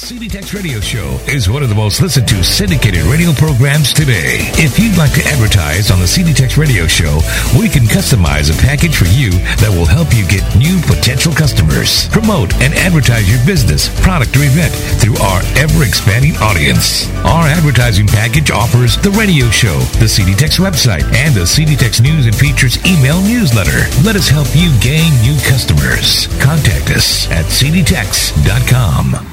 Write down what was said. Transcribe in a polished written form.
CD Tex Radio Show is one of the most listened to syndicated radio programs today. If you'd like to advertise on the CD Tex Radio Show, we can customize a package for you that will help you get new potential customers. Promote and advertise your business, product, or event through our ever-expanding audience. Our advertising package offers the radio show, the CD Tex website, and the CD Tex News and Features email newsletter. Let us help you gain new customers. Contact us at cdtex.com.